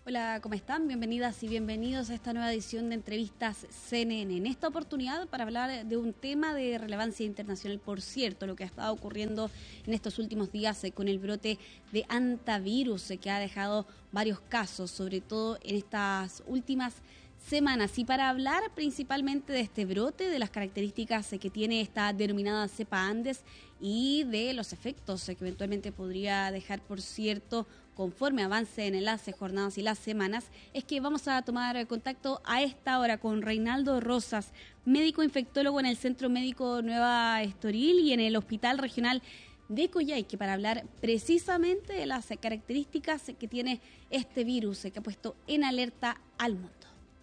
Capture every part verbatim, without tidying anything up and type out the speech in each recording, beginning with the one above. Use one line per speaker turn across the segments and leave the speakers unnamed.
Hola, ¿cómo están? Bienvenidas y bienvenidos a esta nueva edición de Entrevistas C N N. En esta oportunidad para hablar de un tema de relevancia internacional, por cierto, lo que ha estado ocurriendo en estos últimos días eh, con el brote de hantavirus eh, que ha dejado varios casos, sobre todo en estas últimas semanas. Y para hablar principalmente de este brote, de las características eh, que tiene esta denominada cepa Andes y de los efectos eh, que eventualmente podría dejar, por cierto, conforme avance en las jornadas y las semanas, es que vamos a tomar contacto a esta hora con Reinaldo Rosas, médico infectólogo en el Centro Médico Nueva Estoril y en el Hospital Regional de Coyhaique, para hablar precisamente de las características que tiene este virus que ha puesto en alerta al mundo.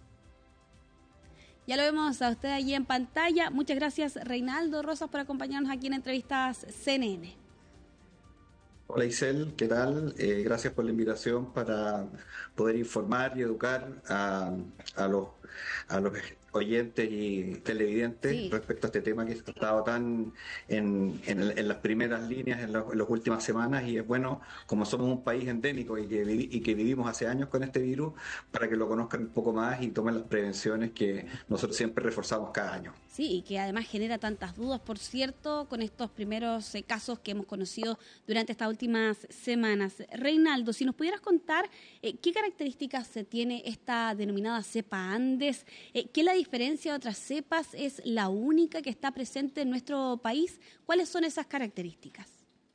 Ya lo vemos a usted allí en pantalla. Muchas gracias, Reinaldo Rosas, por acompañarnos aquí en Entrevistas C N N.
Hola Isel, ¿qué tal? Eh, gracias por la invitación para poder informar y educar a, a los, a los oyentes y televidentes
Sí.
respecto a este tema que ha estado tan en, en, en las primeras líneas en, los- en las últimas semanas, y es bueno, como somos un país endémico y que, vivi- y que vivimos hace años con este virus, para que lo conozcan un poco más y tomen las prevenciones que nosotros siempre reforzamos cada año.
Sí, y que además genera tantas dudas, por cierto, con estos primeros eh, casos que hemos conocido durante estas últimas semanas. Reinaldo, si nos pudieras contar eh, qué características eh, tiene esta denominada cepa Andes, eh, qué la diferencia de otras cepas, es la única que está presente en nuestro país, ¿cuáles son esas características?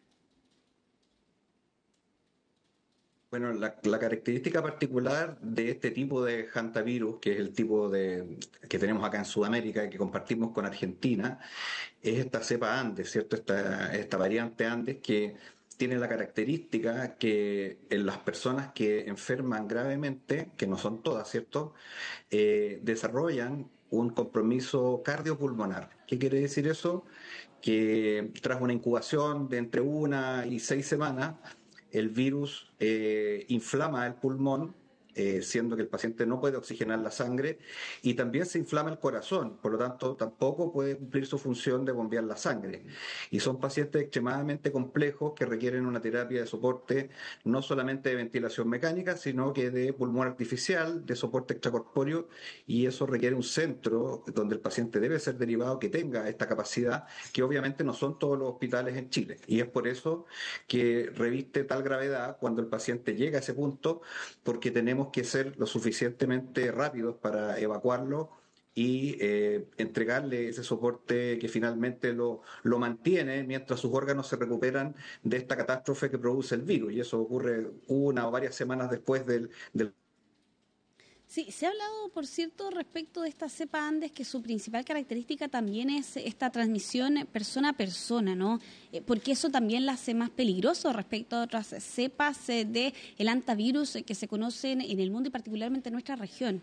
Bueno, la, la característica particular de este tipo de hantavirus, que es el tipo de que tenemos acá en Sudamérica y que compartimos con Argentina, es esta cepa Andes, ¿cierto? Esta, esta variante Andes que tiene la característica que en las personas que enferman gravemente, que no son todas, ¿cierto? Eh, desarrollan un compromiso cardiopulmonar. ¿Qué quiere decir eso? Que tras una incubación de entre una y seis semanas, el virus eh, inflama el pulmón, eh, siendo que el paciente no puede oxigenar la sangre, y también se inflama el corazón, por lo tanto tampoco puede cumplir su función de bombear la sangre. Y son pacientes extremadamente complejos que requieren una terapia de soporte no solamente de ventilación mecánica, sino que de pulmón artificial, de soporte extracorpóreo, y eso requiere un centro donde el paciente debe ser derivado que tenga esta capacidad, que obviamente no son todos los hospitales en Chile. Y es por eso que reviste tal gravedad cuando el paciente llega a ese punto, porque tenemos que ser lo suficientemente rápidos para evacuarlo y eh, entregarle ese soporte que finalmente lo, lo mantiene mientras sus órganos se recuperan de esta catástrofe que produce el virus. Y eso ocurre una o varias semanas después del, del
Sí, se ha hablado, por cierto, respecto de esta cepa Andes, que su principal característica también es esta transmisión persona a persona, ¿no? Eh, porque eso también la hace más peligroso respecto a otras cepas eh, de el hantavirus eh, que se conocen en el mundo y particularmente en nuestra región.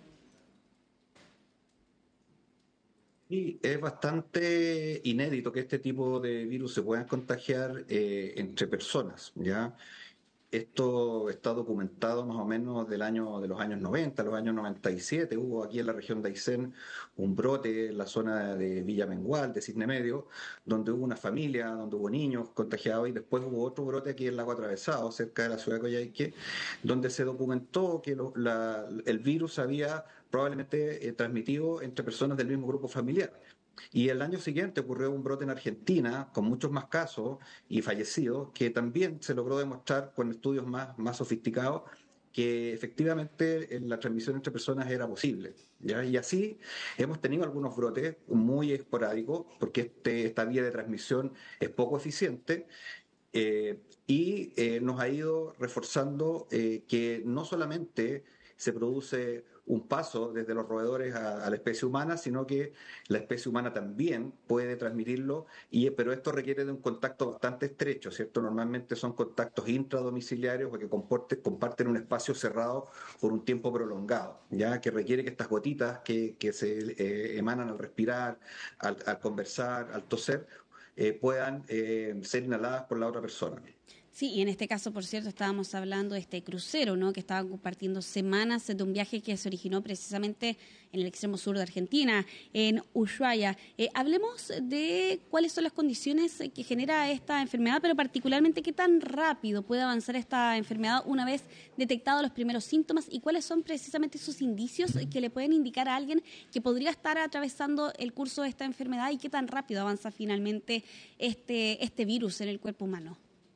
Y es bastante inédito que este tipo de virus se puedan contagiar eh, entre personas, ¿ya? Esto está documentado más o menos del año, de los años noventa, los años noventa y siete. Hubo aquí en la región de Aysén un brote en la zona de Villa Mengual, de Cisne Medio, donde hubo una familia, donde hubo niños contagiados, y después hubo otro brote aquí en Lago Atravesado, cerca de la ciudad de Coyhaique, donde se documentó que lo- la- el virus había probablemente eh, transmitido entre personas del mismo grupo familiar. Y el año siguiente ocurrió un brote en Argentina con muchos más casos y fallecidos, que también se logró demostrar con estudios más, más sofisticados que efectivamente eh, la transmisión entre personas era posible, ¿ya? Y así hemos tenido algunos brotes muy esporádicos, porque este, esta vía de transmisión es poco eficiente, eh, y eh, nos ha ido reforzando eh, que no solamente se produce un paso desde los roedores a, a la especie humana, sino que la especie humana también puede transmitirlo, y, pero esto requiere de un contacto bastante estrecho, ¿cierto? Normalmente son contactos intradomiciliarios o que comporte, comparten un espacio cerrado por un tiempo prolongado, ya que requiere que estas gotitas que, que se eh, emanan al respirar, al, al conversar, al toser, eh, puedan eh, ser inhaladas por la otra persona.
Sí, y en este caso, por cierto, estábamos hablando de este crucero, ¿no? Que estaba compartiendo semanas de un viaje que se originó precisamente en el extremo sur de Argentina, en Ushuaia. Eh, hablemos de cuáles son las condiciones que genera esta enfermedad, pero particularmente qué tan rápido puede avanzar esta enfermedad una vez detectados los primeros síntomas y cuáles son precisamente esos indicios que le pueden indicar a alguien que podría estar atravesando el curso de esta enfermedad y qué tan rápido avanza finalmente este, este virus en el cuerpo humano.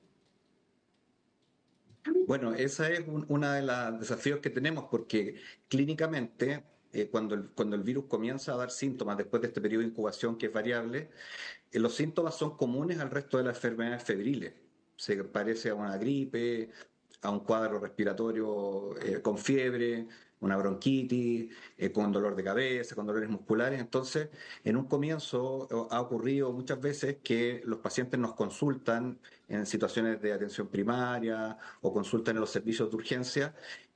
Bueno, esa es un- una de los desafíos que tenemos porque clínicamente, eh, cuando el, cuando el virus comienza a dar síntomas después de este periodo de incubación que es variable, eh, los síntomas son comunes al resto de las enfermedades febriles. Se parece a una gripe, a un cuadro respiratorio eh, con fiebre, una bronquitis, eh, con dolor de cabeza, con dolores musculares. Entonces, en un comienzo eh, ha ocurrido muchas veces que los pacientes nos consultan en situaciones de atención primaria o consultan en los servicios de urgencia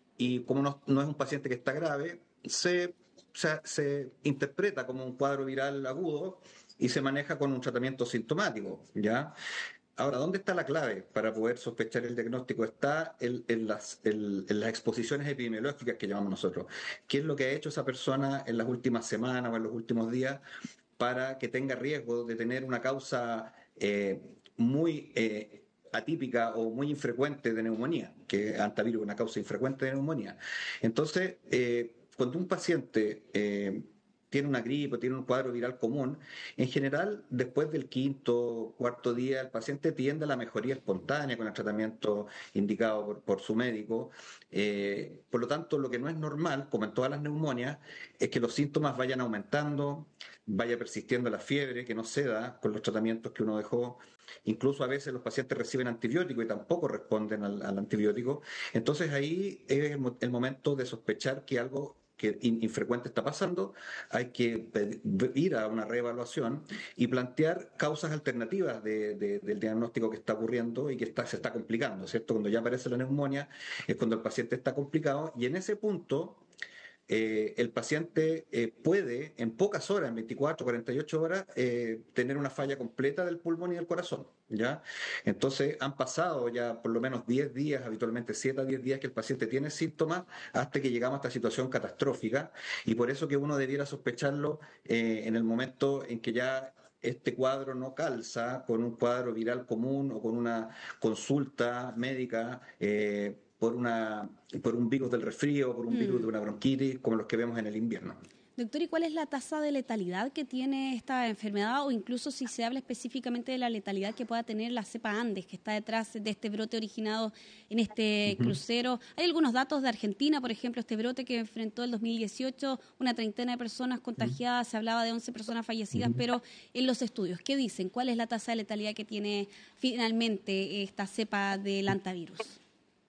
y como no, no es un paciente que está grave, se, se, se interpreta como un cuadro viral agudo y se maneja con un tratamiento sintomático, ¿ya? Ahora, ¿dónde está la clave para poder sospechar el diagnóstico? Está en, en las, en- en las exposiciones epidemiológicas que llamamos nosotros. ¿Qué es lo que ha hecho esa persona en las últimas semanas o en los últimos días para que tenga riesgo de tener una causa eh, muy eh, atípica o muy infrecuente de neumonía, que antivirus es una causa infrecuente de neumonía? Entonces, eh, cuando un paciente eh, tiene una gripe, tiene un cuadro viral común, en general, después del quinto, cuarto día, el paciente tiende a la mejoría espontánea con el tratamiento indicado por, por su médico. Eh, por lo tanto, lo que no es normal, como en todas las neumonias, es que los síntomas vayan aumentando, vaya persistiendo la fiebre, que no ceda con los tratamientos que uno dejó. Incluso a veces los pacientes reciben antibióticos y tampoco responden al, al antibiótico. Entonces ahí es el, mo- el momento de sospechar que algo que in- infrecuente está pasando, hay que ped- ir a una reevaluación y plantear causas alternativas de- de- del diagnóstico que está ocurriendo y que está, se está complicando, ¿cierto? Cuando ya aparece la neumonía es cuando el paciente está complicado y en ese punto eh, el paciente eh, puede en pocas horas, en veinticuatro, cuarenta y ocho horas, eh, tener una falla completa del pulmón y del corazón, ¿ya? Entonces han pasado ya por lo menos diez días, habitualmente siete a diez días que el paciente tiene síntomas hasta que llegamos a esta situación catastrófica y por eso que uno debiera sospecharlo eh, en el momento en que ya este cuadro no calza con un cuadro viral común o con una consulta médica eh, por, una, por un virus del resfrío, por un virus
Mm.
de una bronquitis, como los que vemos en el invierno.
Doctor, ¿y cuál es la tasa de letalidad que tiene esta enfermedad o incluso si se habla específicamente de la letalidad que pueda tener la cepa Andes, que está detrás de este brote originado en este
Ujú.
crucero? Hay algunos datos de Argentina, por ejemplo, este brote que enfrentó el dos mil dieciocho, una treintena de personas contagiadas, se hablaba de once personas fallecidas,
Ujú.
pero en los estudios, ¿qué dicen? ¿Cuál es la tasa de letalidad que tiene finalmente esta cepa del antivirus?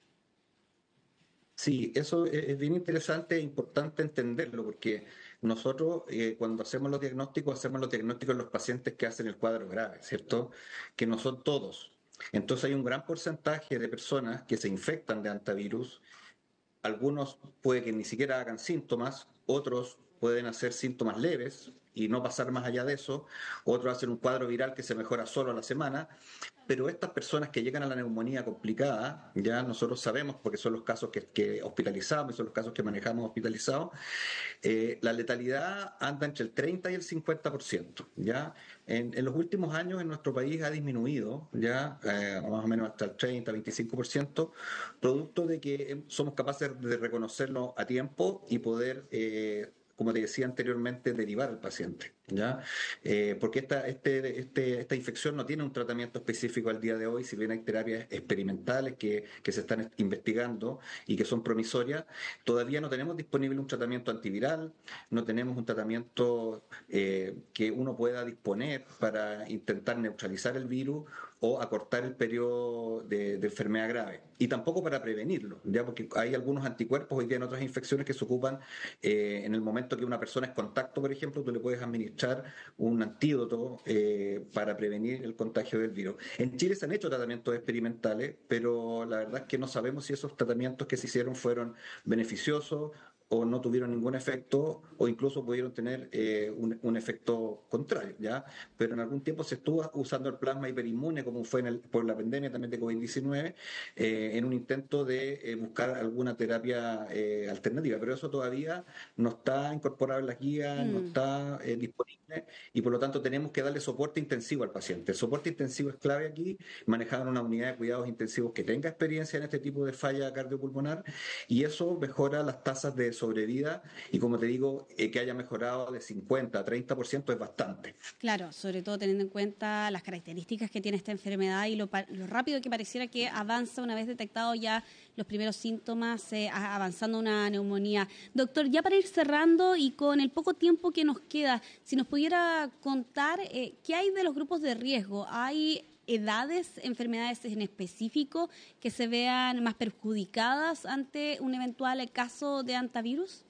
Sí, eso es es bien interesante e importante entenderlo, porque nosotros eh, cuando hacemos los diagnósticos, hacemos los diagnósticos en los pacientes que hacen el cuadro grave, ¿cierto? Que no son todos. Entonces hay un gran porcentaje de personas que se infectan de antivirus. Algunos puede que ni siquiera hagan síntomas, otros pueden hacer síntomas leves y no pasar más allá de eso, otros hacen un cuadro viral que se mejora solo a la semana, pero estas personas que llegan a la neumonía complicada, ya nosotros sabemos porque son los casos que, que hospitalizamos y son los casos que manejamos hospitalizados, eh, la letalidad anda entre el treinta y el cincuenta por ciento, ¿ya? En, en los últimos años en nuestro país ha disminuido, ¿ya? Eh, más o menos hasta el treinta, veinticinco por ciento, producto de que somos capaces de reconocerlo a tiempo y poder, eh, como te decía anteriormente, derivar al paciente, ¿ya? Eh, porque esta, este, este, esta infección no tiene un tratamiento específico al día de hoy, si bien hay terapias experimentales que, que se están investigando y que son promisorias, todavía no tenemos disponible un tratamiento antiviral, no tenemos un tratamiento eh, que uno pueda disponer para intentar neutralizar el virus o acortar el periodo de, de enfermedad grave. Y tampoco para prevenirlo, ya porque hay algunos anticuerpos hoy día en otras infecciones que se ocupan eh, en el momento que una persona es contacto, por ejemplo, tú le puedes administrar un antídoto eh, para prevenir el contagio del virus. En Chile se han hecho tratamientos experimentales, pero la verdad es que no sabemos si esos tratamientos que se hicieron fueron beneficiosos o no tuvieron ningún efecto o incluso pudieron tener eh, un, un efecto contrario, ¿ya? Pero en algún tiempo se estuvo usando el plasma hiperinmune, como fue en el, por la pandemia también de COVID diecinueve, eh, en un intento de eh, buscar alguna terapia eh, alternativa, pero eso todavía no está incorporado en las guías, no
Mm.
está eh, disponible y por lo tanto tenemos que darle soporte intensivo al paciente. El soporte intensivo es clave aquí, manejar una unidad de cuidados intensivos que tenga experiencia en este tipo de falla cardiopulmonar y eso mejora las tasas de sobrevida y como te digo, eh, que haya mejorado de cincuenta a treinta por ciento es bastante.
Claro, sobre todo teniendo en cuenta las características que tiene esta enfermedad y lo, lo rápido que pareciera que avanza una vez detectados ya los primeros síntomas, eh, avanzando una neumonía. Doctor, ya para ir cerrando y con el poco tiempo que nos queda, si nos pudiera contar eh, qué hay de los grupos de riesgo. ¿Hay edades, enfermedades en específico que se vean más perjudicadas ante un eventual caso de hantavirus?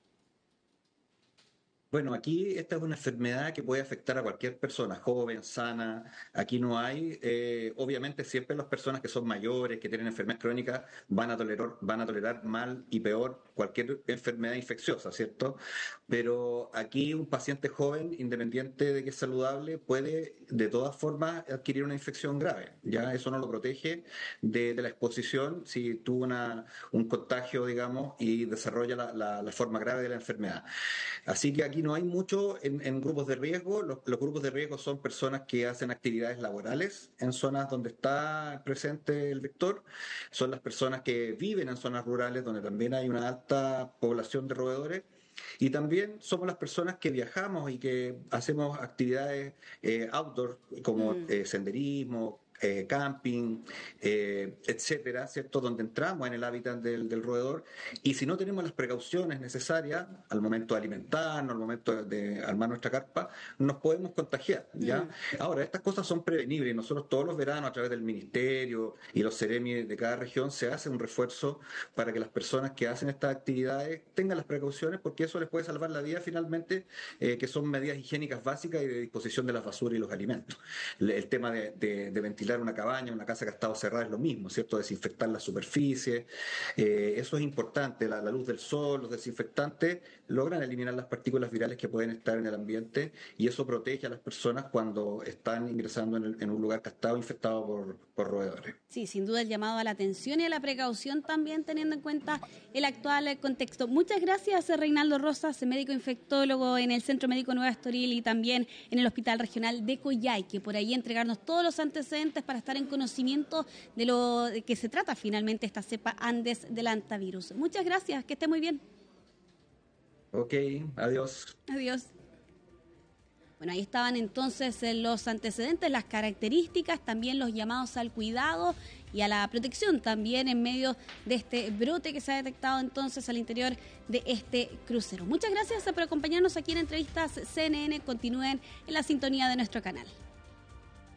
Bueno, aquí esta es una enfermedad que puede afectar a cualquier persona, joven, sana. Aquí no hay, eh, obviamente siempre las personas que son mayores, que tienen enfermedades crónicas, van a tolerar, van a tolerar mal y peor cualquier enfermedad infecciosa, ¿cierto? Pero aquí un paciente joven, independiente de que es saludable, puede de todas formas adquirir una infección grave. Ya eso no lo protege de, de la exposición si tuvo una, un contagio, digamos, y desarrolla la, la, la forma grave de la enfermedad. Así que aquí no hay mucho en, en grupos de riesgo. Los, los grupos de riesgo son personas que hacen actividades laborales en zonas donde está presente el vector. Son las personas que viven en zonas rurales donde también hay una alta población de roedores. Y también somos las personas que viajamos y que hacemos actividades eh, outdoor como
Mm.
eh, senderismo, eh, camping, eh, etcétera, ¿cierto? Donde entramos en el hábitat del, del roedor y si no tenemos las precauciones necesarias al momento de alimentarnos, al momento de armar nuestra carpa, nos podemos contagiar, ¿ya?
Mm.
Ahora, estas cosas son prevenibles y nosotros todos los veranos a través del ministerio y los seremi de cada región se hace un refuerzo para que las personas que hacen estas actividades tengan las precauciones porque eso les puede salvar la vida finalmente, eh, que son medidas higiénicas básicas y de disposición de las basuras y los alimentos. El tema de, de, de ventilar una cabaña, una casa que ha estado cerrada es lo mismo, ¿cierto? Desinfectar las superficies, eh, eso es importante, la, la luz del sol, los desinfectantes logran eliminar las partículas virales que pueden estar en el ambiente y eso protege a las personas cuando están ingresando en, el, en un lugar que ha estado infectado por, por roedores.
Sí, sin duda el llamado a la atención y a la precaución también teniendo en cuenta el actual contexto. Muchas gracias, Reinaldo Rosas, médico infectólogo en el Centro Médico Nueva Estoril y también en el Hospital Regional de Coyhaique, por ahí entregarnos todos los antecedentes para estar en conocimiento de lo de que se trata finalmente esta cepa Andes del hantavirus. Muchas gracias, que esté muy bien.
Ok, adiós.
Adiós. Bueno, ahí estaban entonces los antecedentes, las características, también los llamados al cuidado y a la protección también en medio de este brote que se ha detectado entonces al interior de este crucero. Muchas gracias por acompañarnos aquí en Entrevistas C N N. Continúen en la sintonía de nuestro canal.